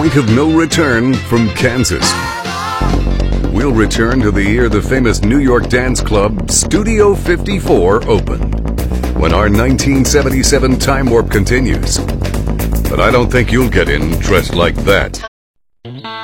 point of no return from Kansas. We'll return to the year the famous New York dance club Studio 54 opened, when our 1977 time warp continues. But I don't think you'll get in dressed like that.